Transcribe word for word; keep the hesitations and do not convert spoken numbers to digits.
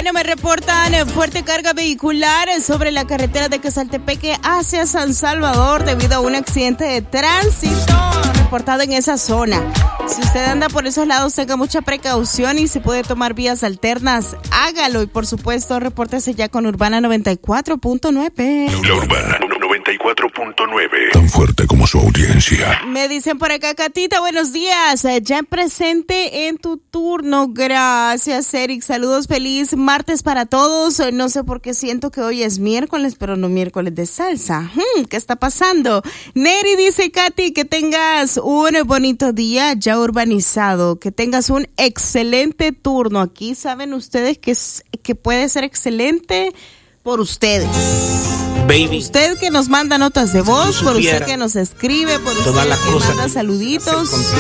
Bueno, me reportan fuerte carga vehicular sobre la carretera de Quezaltepeque hacia San Salvador debido a un accidente de tránsito reportado en esa zona. Si usted anda por esos lados, tenga mucha precaución y si puede tomar vías alternas, hágalo. Y por supuesto, repórtese ya con Urbana noventa y cuatro punto nueve. La Urbana noventa y cuatro punto nueve. Tan fuerte como su audiencia. Me dicen por acá, Catita, buenos días. Ya presente en tu turno. Gracias, Eric. Saludos, feliz martes para todos. No sé por qué siento que hoy es miércoles, pero no miércoles de salsa. Hmm, ¿Qué está pasando? Neri dice, Katy, que tengas un bonito día ya urbanizado, que tengas un excelente turno. Aquí saben ustedes que, es, que puede ser excelente por ustedes. Baby. Usted que nos manda notas de voz, por usted que nos escribe, por usted que manda saluditos.